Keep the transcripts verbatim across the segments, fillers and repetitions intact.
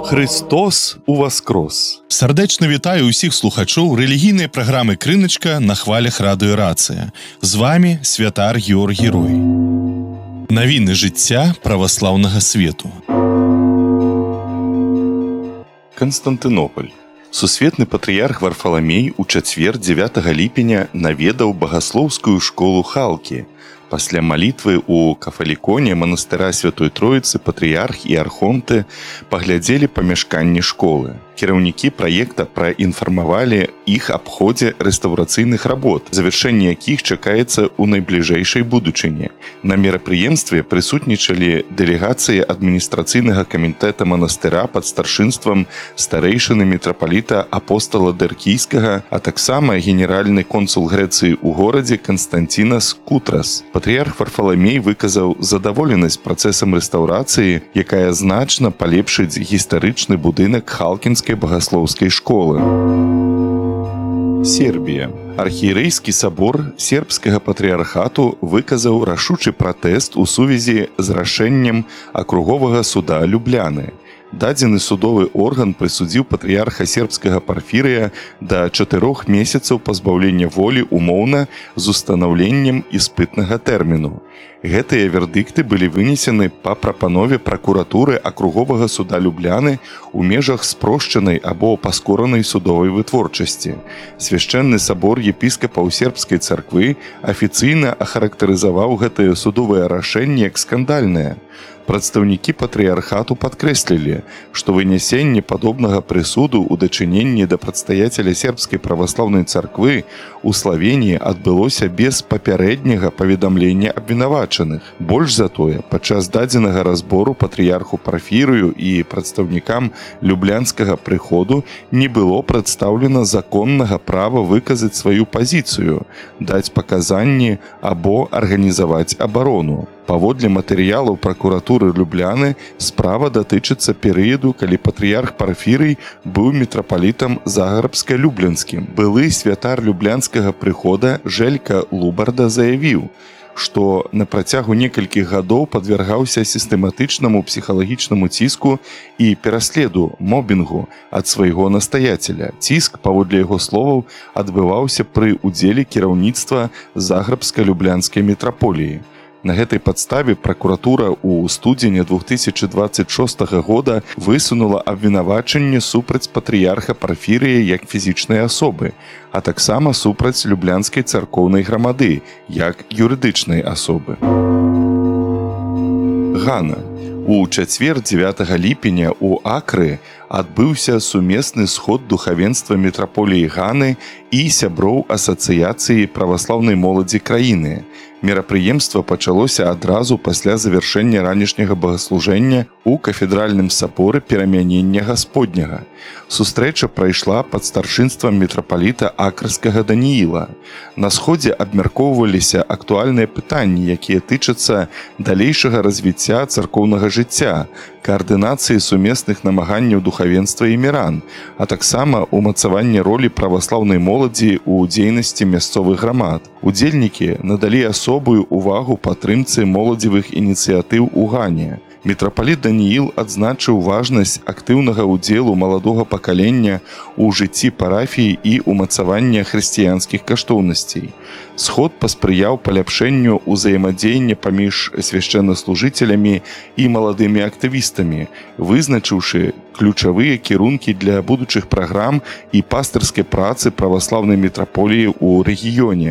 Христос уваскрос! Сардэчна вітаю ўсіх слухачоў рэлігійнай праграмы «Крыначка» на хвалях радыё «Рацыя». З вами святар Георгій Рой. Навіны жыцця праваслаўнага свету. Канстантынополь. Сусветны патрыярх Варфаламей у чацвер дзевятага ліпеня наведаў багаслоўскую школу Халкі. Пасля малітвы ў кафаліконе манастыра Святой Троіцы патрыярх і архонты паглядзелі памяшканні школы. Кіраўнікі праекта праінфармавалі іх аб ходзе рэстаўрацыйных работ, завяршэнне якіх чакаецца ў найбліжэйшай будучыні. На мерапрыемстве прысутнічалі дэлегацыі адміністрацыйнага камітэта манастыра пад старшынствам старэйшыны мітрапаліта апостала Дэркійскага, а таксама генеральны консул Грэцыі ў горадзе Канстантінас Кутрас. Патрыярх Варфаламей выказаў задаволенасць працэсам рэстаўрацыі, якая значна палепшыць гістарычны будынак Халкінскай багаслоўскай школы. Сербія. Архієрэйскі сабор сербскага патрыярхату выказаў рашучы пратэст у сувязі з рашэннем акруговага суда Любляны. Дадзены судовы орган прысудзіў патрыярха сербскага Парфірыя да чатырох месяцаў пазбаўлення волі умоўна з устанаўленнем іспытнага тэрміну. Гэтыя вердыкты былі вынесены па прапанове пракуратуры акруговага суда Любляны ў межах спрошчанай або паскоранай судовай вытворчасці. Свяшчэнны сабор епіскапаў сербскай царквы афіцыйна ахарактарызаваў гэтае судовае рашэнне як скандальнае. Прадстаўнікі патрыярхату падкрэслілі, што вынясенне падобнага прысуду ў дачыненні да прадстаяцеля сербскай праваслаўнай царквы ў Славеніі адбылося без папярэдняга паведамлення абвінавачаных. Больш за тое, падчас дадзенага разбору патрыярху Парфірыю і прадстаўнікам люблянскага прыходу не было прадстаўлена законнага права выказаць сваю пазіцыю, даць паказанні або арганізаваць абарону. Паводле матэрыялаў пракуратуры Любляны справа датычыцца перыяду, калі патрыярх Парфірый быў мітрапалітам Загарабска-Люблінскім. Былы святар люблянскага прыхода Жэлька Лубарда заявіў, што на працягу некалькіх гадоў падвяргаўся сістэматычнаму псіхалагічнаму ціску і пераследу, мобінгу ад свайго настаяцеля. Ціск, паводле яго словаў, адбываўся пры ўдзеле кіраўніцтва Загарабска-Люблянскай мітраполіі. На гэтай падставе пракуратура ў студзені две тысячи двадцать шостага года высунула абвінавачанне супраць патрыярха Парфірыя як фізічнай асобы, а таксама супраць люблянскай царкоўнай грамады як юрыдычнай асобы. Гана. У чацвер дзевятага ліпеня ў Акры адбыўся сумесны сход духавенства мітраполіі Ганы і сяброў асацыяцыі праваслаўнай моладзі краіны. Мерапрыемства пачалося адразу пасля завяршэння ранішняга багаслужэння ў кафедральным саборы перамянення Гасподняга. Сустрэча прайшла пад старшынствам мітрапаліта Акраскага Данііла. На сходзе абмяркоўваліся актуальныя пытанні, якія тычацца далейшага развіцця царкоўнага жыцця, каардынацыі сумесных намаганняў духавенства і міран, а таксама ўмацаванне ролі праваслаўнай моладзі ў дзейнасці мясцовых грамад. Удзельнікі надалі асобую ўвагу падтрымцы моладзевых ініцыятыў у Гане. Мітрапаліт Данііл адзначыў важнасць актыўнага ўдзелу маладога пакалення ў жыцці парафіі і ўмацавання хрысціянскіх каштоўнасцей. Сход паспрыяў паляпшэнню ўзаемадзеяння паміж свяшчэннаслужыцелямі і маладымі актывістамі, вызначыўшы ключавыя кірункі для будучых праграм і пастырскай працы праваслаўнай мітраполіі ў рэгіёне.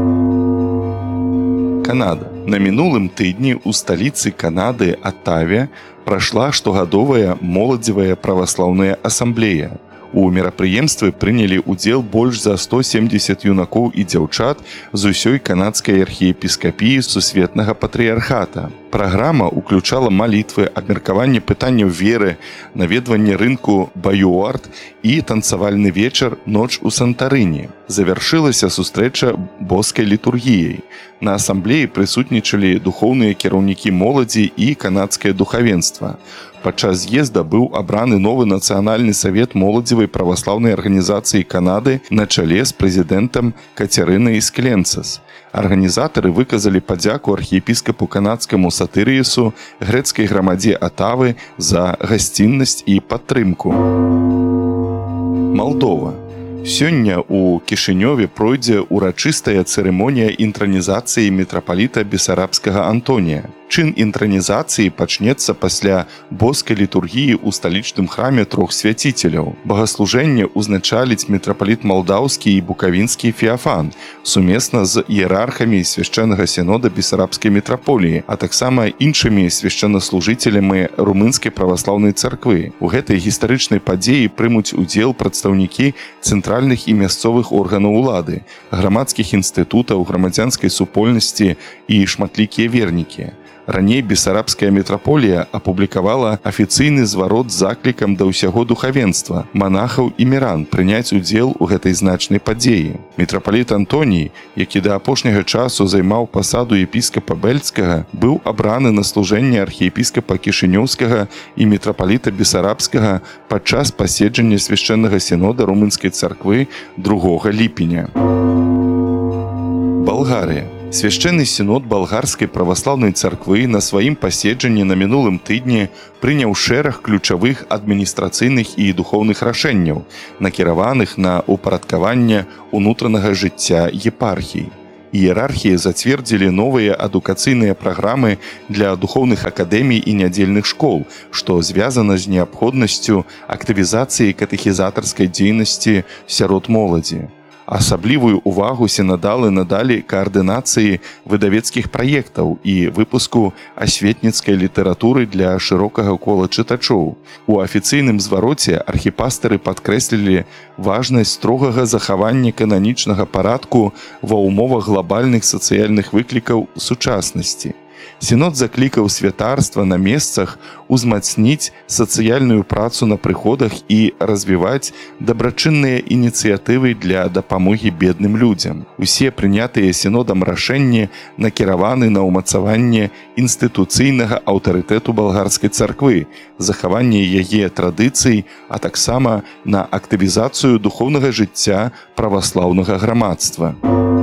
Канада. На мінулым тыдні ў сталіцы Канады Атаве прайшла штогадовая моладзевая праваслаўная асамблея. У мерапрыемстве прынялі ўдзел больш за сто семьдесят юнакоў і дзяўчат з усёй канадскай архіепіскапіі сусветнага патрыярхата. Праграма ўключала малітвы, абмеркаванне пытанняў веры, наведванне рынку Баюард і танцавальны вечар «Ноч у Сантарыні». Завяршылася сустрэча боскай літургіяй. На асамблеі прысутнічалі духоўныя кіраўнікі моладзі і канадскае духавенства. Падчас з'езда быў абраны новы нацыянальны савет моладзевай праваслаўнай арганізацыі Канады на чале з прэзідэнтам Кацярынай Скленцас. Арганізатары выказалі падзяку архіепіскапу канадскаму Сатырыесу, грэцкай грамадзе Атавы за гасціннасць і падтрымку. Малдова. Сёння ў Кішынёве пройдзе урачыстая цырымонія інтранізацыі мітрапаліта Бесарабскага Антонія. Чын інтранізацыі пачнецца пасля боскай літургіі ў сталічным храме трох свяціцеляў. Багаслужэнне ўзначаліць мітрапаліт малдаўскі і букавінскі Феафан сумесна з іерархамі свяшчэннага сінода Бесарабскай мітраполіі, а таксама іншымі свяшчэннаслужыцелямі румынскай праваслаўнай царквы. У гэтай гістарычнай падзеі прымуць удзел прадстаўнікі цэнтральных і мясцовых органаў улады, грамадскіх інстытутаў, грамадзянскай супольнасці і шматлікія вернікі. Раней Бесарабская мітраполія апублікавала афіцыйны зварот з заклікам да ўсяго духавенства, манахаў і міран прыняць удзел у гэтай значнай падзеі. Мітрапаліт Антоній, які да апошняга часу займаў пасаду епіскапа Бэльскага, быў абраны на служэнне архіепіскапа Кішынёўскага і мітрапаліта Бесарабскага падчас паседжання свяшчэннага сінода румынскай царквы другога ліпеня. Балгарыя. Свяшчэнны сінод балгарскай праваслаўнай царквы на сваім паседжанні на мінулым тыдні прыняў шэраг ключавых адміністрацыйных і духоўных рашэнняў, накіраваных на ўпарадкаванне ўнутранага жыцця епархій. Іерархіі зацвердзілі новыя адукацыйныя праграмы для духоўных акадэмій і нядзельных школ, што звязана з неабходнасцю актывізацыі катэхізатарскай дзейнасці сярод моладзі. Асаблівую увагу сінадалы надалі каардынацыі выдавецкіх праектаў і выпуску асветніцкай літаратуры для шырокага кола чытачоў. У афіцыйным звароце архіпастары падкрэслілі важнасць строгага захавання кананічнага парадку ва ўмовах глабальных сацыяльных выклікаў сучаснасці. Сінод заклікаў святарства на месцах узмацніць сацыяльную працу на прыходах і развіваць дабрачынныя ініцыятывы для дапамогі бедным людзям. Усе прынятыя сінодам рашэнні накіраваны на ўмацаванне інстытуцыйнага аўтарытэту балгарскай царквы, захаванне яе традыцый, а таксама на актывізацыю духоўнага жыцця праваслаўнага грамадства.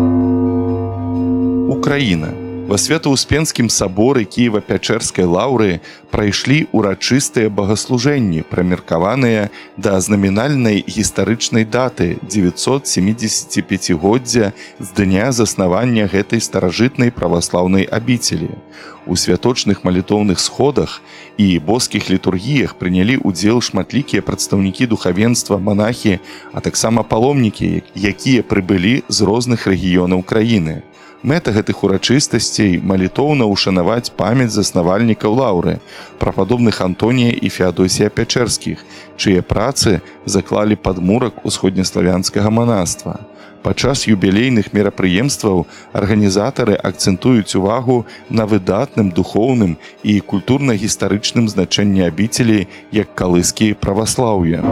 Украіна. Ва Свята-Успенскім саборы Кіева-Пячэрскай лаўры прайшлі урачыстыя багаслужэнні, прымеркаваныя да знамінальнай гістарычнай даты дзевяцьсот сямідзесяціпяцігоддзя з дня заснавання гэтай старажытнай праваслаўнай абіцелі. У святочных малітоўных сходах і боскіх літургіях прынялі ўдзел шматлікія прадстаўнікі духавенства, манахі, а таксама паломнікі, якія прыбылі з розных рэгіёнаў краіны. Мэта гэтых урачыстасцей малітоўна ўшанаваць памяць заснавальнікаў лаўры, прападобных Антонія і Феадосія Пячэрскіх, чые працы заклалі падмурак усходнеславянскага манаства. Падчас юбілейных мерапрыемстваў арганізатары акцэнтуюць увагу на выдатным духоўным і культурна-гістарычным значэнні абіцелей як калыскі праваслаўя.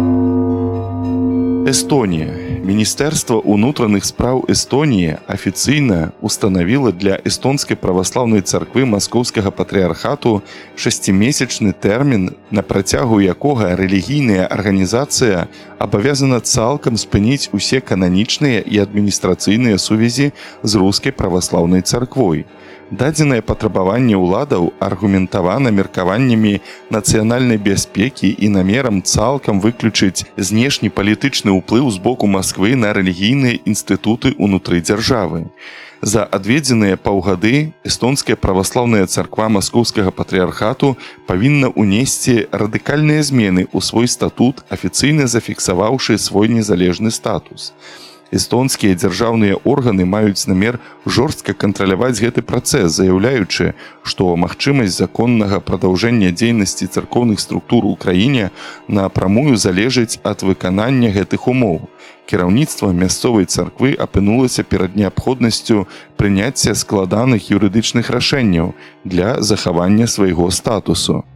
Эстонія. Міністэрства ўнутраных спраў Эстоніі афіцыйна устанавіла для эстонскай праваслаўнай царквы Маскоўскага патрыархату шасцімесячны тэрмін, на працягу якога рэлігійная арганізацыя абавязана цалкам спыніць усе кананічныя і адміністрацыйныя сувязі з рускай праваслаўнай царквой. Дадзенае патрабаванне ўладаў аргументавана меркаваннямі нацыянальнай бяспекі і намерам цалкам выключыць знешні палітычны ўплыў з боку Масквы на рэлігійныя інстытуты ўнутры дзяржавы. За адведзеныя паўгады эстонская праваслаўная царква Маскоўскага патрыархату павінна ўнесці радыкальныя змены ў свой статут, афіцыйна зафіксаваўшы свой незалежны статус. Эстонскія дзяржаўныя органы маюць намер жорстка кантраляваць гэты працэс, заяўляючы, што магчымасць законнага прадаўжэння дзейнасці царкоўных структур у краіне напрамую залежыць ад выканання гэтых умоў. Кіраўніцтва мясцовай царквы апынулася перад неабходнасцю прыняцця складаных юрыдычных рашэнняў для захавання свайго статусу.